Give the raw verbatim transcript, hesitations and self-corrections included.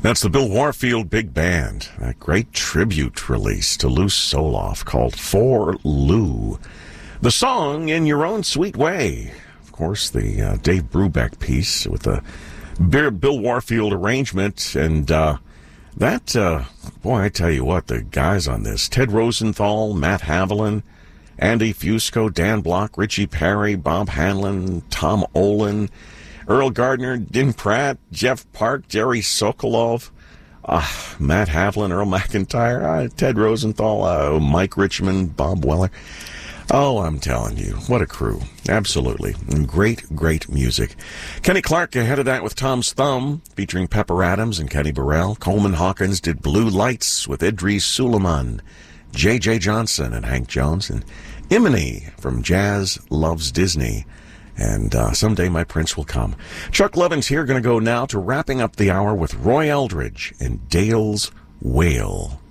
That's the Bill Warfield Big Band, a great tribute release to Lou Soloff called For Lou. The song, In Your Own Sweet Way. Of course, the uh, Dave Brubeck piece with the Bill Warfield arrangement. And uh, that, uh, boy, I tell you what, the guys on this, Ted Rosenthal, Matt Haviland, Andy Fusco, Dan Block, Richie Perry, Bob Hanlon, Tom Olin, Earl Gardner, Din Pratt, Jeff Park, Jerry Sokolov, uh, Matt Haviland, Earl McIntyre, uh, Ted Rosenthal, uh, Mike Richmond, Bob Weller. Oh, I'm telling you, what a crew. Absolutely. And great, great music. Kenny Clark ahead of that with Tom's Thumb, featuring Pepper Adams and Kenny Burrell. Coleman Hawkins did Blue Lights with Idris Suleiman, J J Johnson and Hank Jones, and Imani from Jazz Loves Disney. And uh, Someday My Prince Will Come. Chuck Levin's here, going to go now to wrapping up the hour with Roy Eldridge and Dale's Wail.